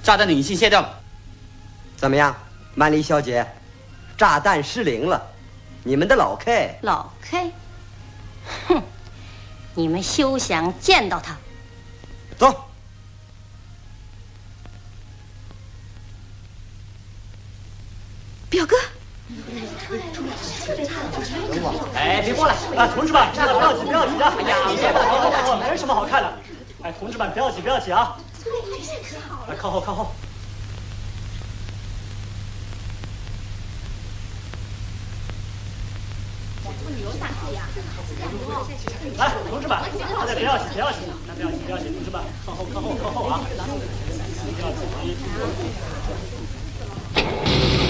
炸弹的引信卸掉了。 怎么样，曼丽小姐？炸弹失灵了，你们的老 K。 老 K， 哼，你们休想见到他。 走。 表哥。 哎，别过来！啊，同志们，不要急，不要急啊！哎呀，别过，没什么好看的。哎，同志们，不要急，不要急啊！来，靠后，靠后。来，同志们，大家不要急，不要急，不要急，不要急，同志们，靠后，靠后，靠后啊！不要急。